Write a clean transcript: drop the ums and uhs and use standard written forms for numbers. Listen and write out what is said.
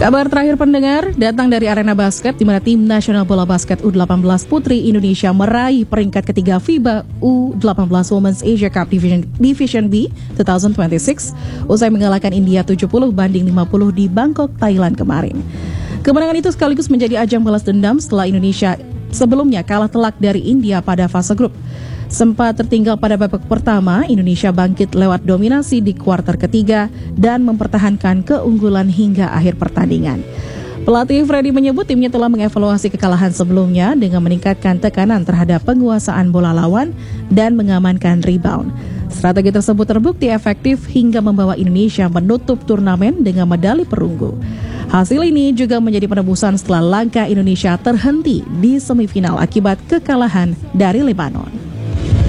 Kabar terakhir pendengar datang dari arena basket di mana tim nasional bola basket U18 Putri Indonesia meraih peringkat ketiga FIBA U18 Women's Asia Cup Division B 2026 usai mengalahkan India 70-50 di Bangkok, Thailand kemarin. Kemenangan itu sekaligus menjadi ajang balas dendam setelah Indonesia sebelumnya kalah telak dari India pada fase grup. Sempat tertinggal pada babak pertama, Indonesia bangkit lewat dominasi di kuarter ketiga dan mempertahankan keunggulan hingga akhir pertandingan. Pelatih Freddy menyebut timnya telah mengevaluasi kekalahan sebelumnya dengan meningkatkan tekanan terhadap penguasaan bola lawan dan mengamankan rebound. Strategi tersebut terbukti efektif hingga membawa Indonesia menutup turnamen dengan medali perunggu. Hasil ini juga menjadi penebusan setelah langkah Indonesia terhenti di semifinal akibat kekalahan dari Lebanon.